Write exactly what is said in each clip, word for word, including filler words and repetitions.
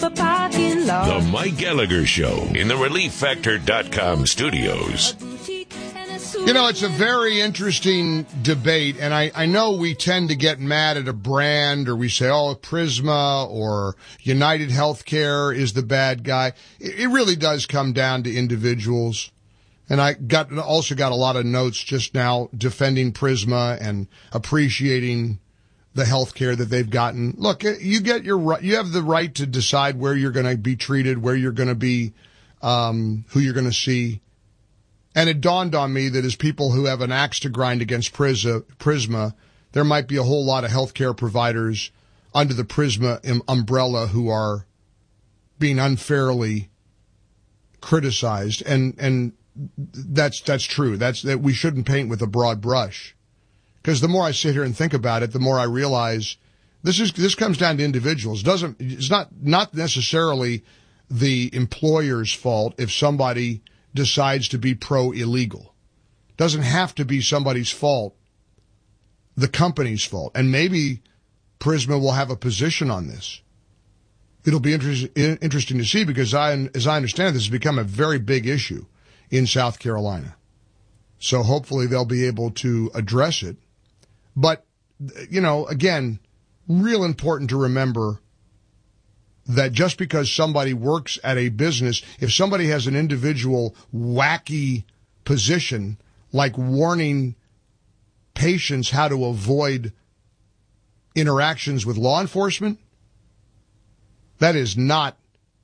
a parking lot. The Mike Gallagher Show in the relief factor dot com studios. You know, it's a very interesting debate, and I, I know we tend to get mad at a brand, or we say, oh, Prisma or United Healthcare is the bad guy. It, it really does come down to individuals. And I got also got a lot of notes just now defending Prisma and appreciating the health care that they've gotten. Look, you get your right, you have the right to decide where you're going to be treated, where you're going to be, um, who you're going to see. And it dawned on me that as people who have an axe to grind against Prisma, there might be a whole lot of healthcare providers under the Prisma umbrella who are being unfairly criticized. And, and that's, that's true. That's, that we shouldn't paint with a broad brush. Because the more I sit here and think about it, the more I realize this is, this comes down to individuals. Doesn't, it's not, not necessarily the employer's fault if somebody decides to be pro-illegal. Doesn't have to be somebody's fault, the company's fault. And maybe Prisma will have a position on this. It'll be inter- interesting to see because I, as I understand, this has become a very big issue in South Carolina. So hopefully they'll be able to address it. But, you know, again, real important to remember that just because somebody works at a business, if somebody has an individual wacky position, like warning patients how to avoid interactions with law enforcement, that is not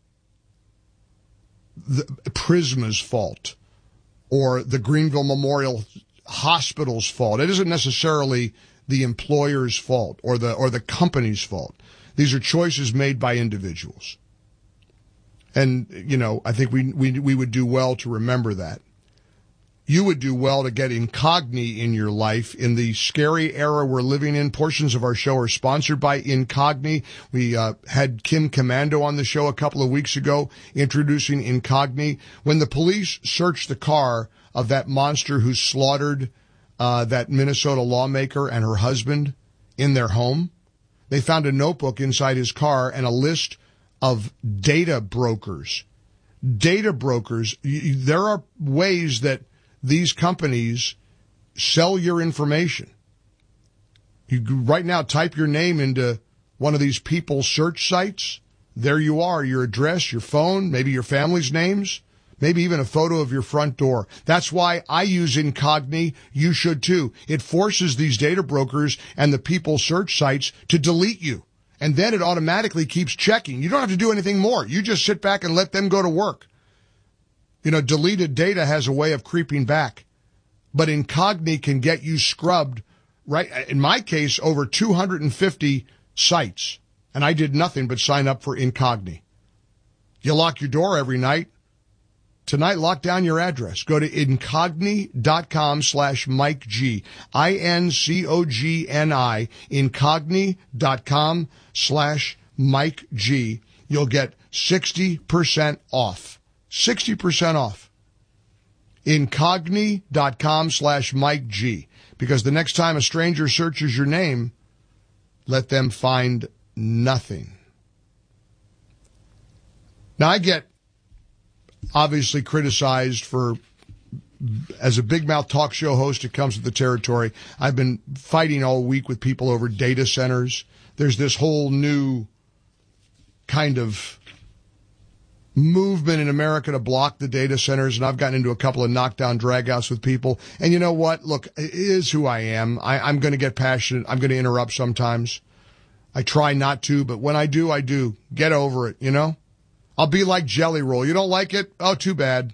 the Prisma's fault or the Greenville Memorial Hospital's fault. It isn't necessarily the employer's fault or the or the company's fault. These are choices made by individuals. And, you know, I think we, we, we would do well to remember that. You would do well to get Incogni in your life in the scary era we're living in. Portions of our show are sponsored by Incogni. We uh, had Kim Commando on the show a couple of weeks ago introducing Incogni. When the police searched the car of that monster who slaughtered uh, that Minnesota lawmaker and her husband in their home, they found a notebook inside his car and a list of data brokers. Data brokers, there are ways that these companies sell your information. You right now type your name into one of these people search sites. There you are, your address, your phone, maybe your family's names, maybe even a photo of your front door. That's why I use Incogni. You should too. It forces these data brokers and the people search sites to delete you. And then it automatically keeps checking. You don't have to do anything more. You just sit back and let them go to work. You know, deleted data has a way of creeping back. But Incogni can get you scrubbed, right? In my case, over two hundred fifty sites. And I did nothing but sign up for Incogni. You lock your door every night. Tonight, lock down your address. Go to incogni.com slash Mike G. I N C O G N I. Incogni.com slash Mike G. You'll get sixty percent off. sixty percent off. Incogni.com slash Mike G. Because the next time a stranger searches your name, let them find nothing. Now, I get obviously criticized for, as a big mouth talk show host, it comes with the territory. I've been fighting all week with people over data centers. There's this whole new kind of movement in America to block the data centers, and I've gotten into a couple of knockdown dragouts with people. And you know what? Look, it is who I am. I, I'm going to get passionate. I'm going to interrupt sometimes. I try not to, but when I do, I do. Get over it, you know? I'll be like Jelly Roll. You don't like it? Oh, too bad.